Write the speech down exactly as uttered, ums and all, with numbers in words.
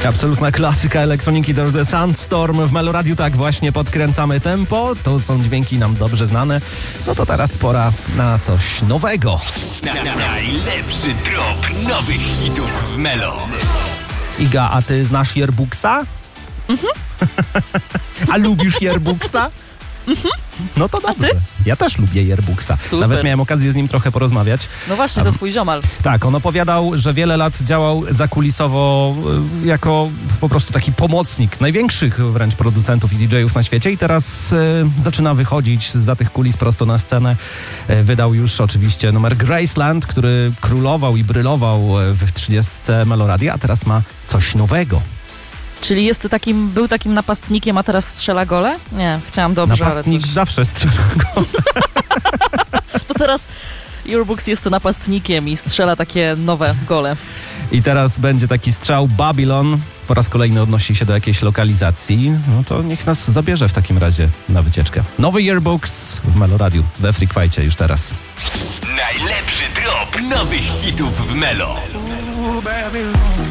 Absolutna klasyka elektroniki The Sandstorm w Meloradiu. Tak właśnie podkręcamy tempo. To są dźwięki nam dobrze znane. No to teraz pora na coś nowego. Na, na, najlepszy drop nowych hitów w Melo. Iga, a ty znasz Yearbooksa? Mhm. A lubisz Yearbooksa? Mhm. No to dobrze. Ja też lubię Yearbooksa. Super. Nawet miałem okazję z nim trochę porozmawiać. No właśnie, to twój ziomal. Tak, on opowiadał, że wiele lat działał zakulisowo y, jako po prostu taki pomocnik największych wręcz producentów i didżejów na świecie i teraz y, zaczyna wychodzić za tych kulis prosto na scenę. Y, wydał już oczywiście numer Graceland, który królował i brylował w trzydziestce Meloradia, a teraz ma coś nowego. Czyli jest takim, był takim napastnikiem, a teraz strzela gole? Nie, chciałam dobrze, Napastnik ale coś... zawsze strzela gole. To teraz Yearbooks jest napastnikiem i strzela takie nowe gole. I teraz będzie taki strzał Babylon. Po raz kolejny odnosi się do jakiejś lokalizacji. No to niech nas zabierze w takim razie na wycieczkę. Nowy Yearbooks w Meloradiu, we Freak Fightcie już teraz. Najlepszy drop nowych hitów w Melo.